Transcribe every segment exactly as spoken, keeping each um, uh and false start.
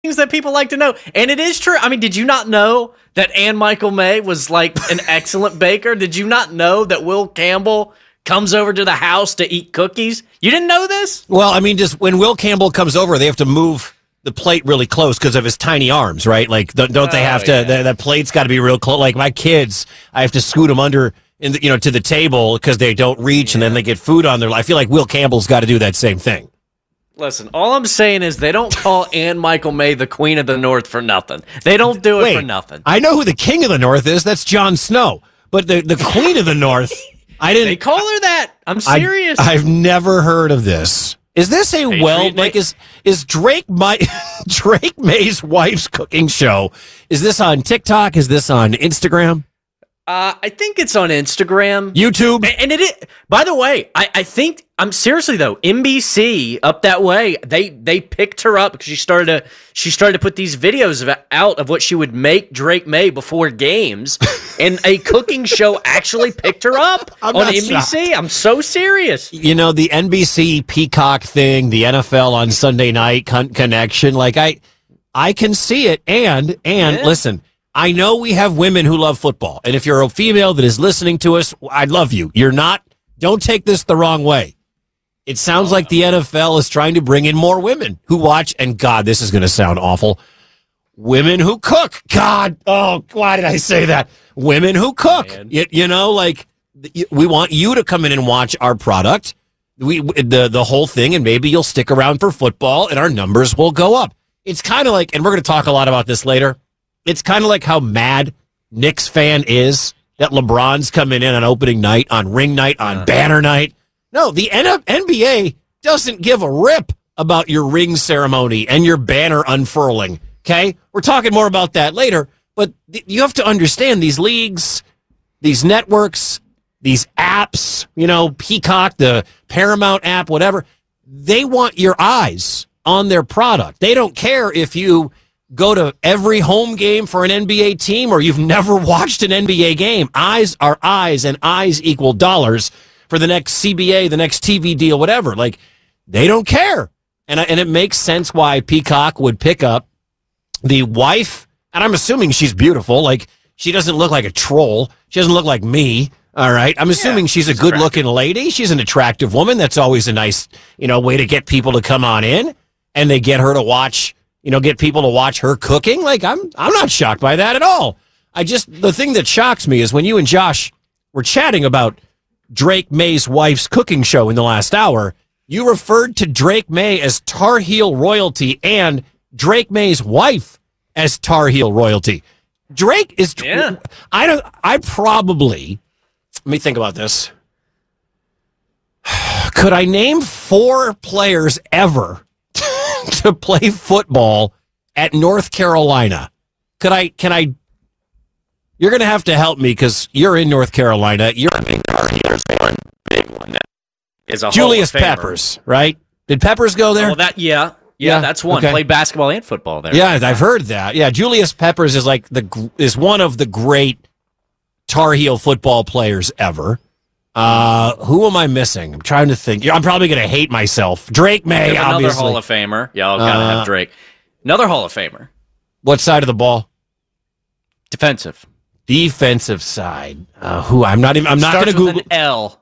things that people like to know. And it is true. I mean, did you not know that Ann Michael May was like an excellent baker? Did you not know that Will Campbell comes over to the house to eat cookies? You didn't know this? Well, I mean, just when Will Campbell comes over, they have to move the plate really close because of his tiny arms, right? Like, don't, don't they have oh, to, yeah. the, the plate's got to be real close. Like my kids, I have to scoot them under, in the, you know, to the table because they don't reach, yeah. and then they get food on their, I feel like Will Campbell's got to do that same thing. Listen, all I'm saying is they don't call Ann Michael May the Queen of the North for nothing. They don't do it Wait, for nothing. I know who the King of the North is. That's Jon Snow. But the, the Queen of the North, I didn't. They call her that. I'm serious. I, I've never heard of this. Is this a Patriot well, Day? like, is is Drake my Drake May's wife's cooking show? Is this on TikTok? Is this on Instagram? Uh, I think it's on Instagram. YouTube? And, and it is, by the way, I, I think, I'm seriously though, N B C up that way, they they picked her up because she started to, she started to put these videos of, out of what she would make Drake May before games, and a cooking show actually picked her up I'm on not N B C. shocked. I'm so serious. You know, the N B C Peacock thing, the N F L on Sunday night con- connection, like I I can see it, and, and Yeah. listen, I know we have women who love football, and if you're a female that is listening to us, I love you. You're not, don't take this the wrong way. It sounds oh, like the N F L is trying to bring in more women who watch, and God, this is going to sound awful. Women who cook. God, oh, why did I say that? Women who cook. You, you know, like, we want you to come in and watch our product, we the the whole thing, and maybe you'll stick around for football, and our numbers will go up. It's kind of like, and we're going to talk a lot about this later, it's kind of like how mad Knicks fan is that LeBron's coming in on opening night, on ring night, on uh, banner night. No, the N B A doesn't give a rip about your ring ceremony and your banner unfurling, okay? We're talking more about that later, but th- you have to understand these leagues, these networks, these apps, you know, Peacock, the Paramount app, whatever, they want your eyes on their product. They don't care if you go to every home game for an N B A team or you've never watched an N B A game. Eyes are eyes, and eyes equal dollars for the next C B A, the next T V deal, whatever. Like, they don't care. And, and it makes sense why Peacock would pick up the wife, and I'm assuming she's beautiful. Like, she doesn't look like a troll. She doesn't look like me. All right. I'm assuming yeah, she's a good looking lady. She's an attractive woman. That's always a nice, you know, way to get people to come on in, and they get her to watch, you know, get people to watch her cooking. Like, I'm, I'm not shocked by that at all. I just, the thing that shocks me is when you and Josh were chatting about Drake May's wife's cooking show in the last hour, you referred to Drake May as Tar Heel royalty and Drake May's wife as Tar Heel royalty. Drake is, yeah. I don't, I probably, let me think about this. Could I name four players ever to play football at North Carolina? Could I, can I, you're going to have to help me because you're in North Carolina. You're, I mean, there's one big one that is a Julius Peppers, right? Did Peppers go there? Oh, that, yeah. Yeah, Yeah, that's one. okay. Played basketball and football there. Yeah, I've heard that. Yeah, Julius Peppers is like the, is one of the great Tar Heel football players ever. Uh, who am I missing? I'm trying to think. I'm probably going to hate myself. Drake May, another obviously. Hall of Famer. Y'all gotta Uh, have Drake. Another Hall of Famer. What side of the ball? Defensive. Defensive side. Uh, who? I'm not even. I'm not going to Starts with Google. an L.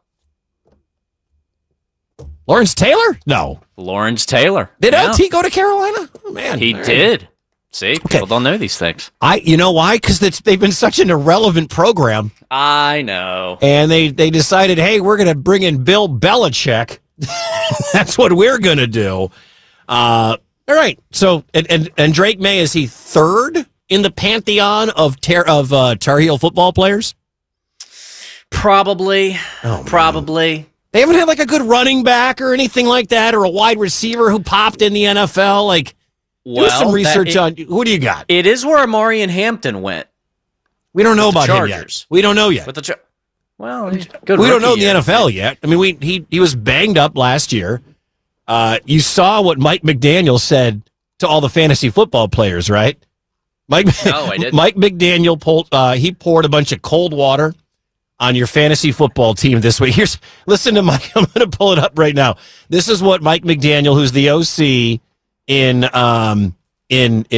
Lawrence Taylor? No. Lawrence Taylor. Did Yeah. L T go to Carolina? Oh, man, He All right. did. See, Okay. people don't know these things. I. You know why? Because they've been such an irrelevant program, I know. and they they decided, hey, we're going to bring in Bill Belichick. That's what we're going to do. Uh, all right. So, and, and and Drake May, is he third in the pantheon of tar, of uh, Tar Heel football players? Probably. Oh, man. Probably. They haven't had like a good running back or anything like that, or a wide receiver who popped in the N F L. Like, Well, do some research that, on who do you got? It is where Amarian Hampton went. We don't know with the about him yet. Chargers. We don't know yet. With the Char- well, he's a good. We don't know rookie the year. N F L yet. I mean, we he he was banged up last year. Uh, you saw what Mike McDaniel said to all the fantasy football players, right? Mike, No, I didn't. Mike McDaniel pulled. Uh, he poured a bunch of cold water on your fantasy football team this week. Here's listen to Mike. I'm going to pull it up right now. This is what Mike McDaniel, who's the O C in um in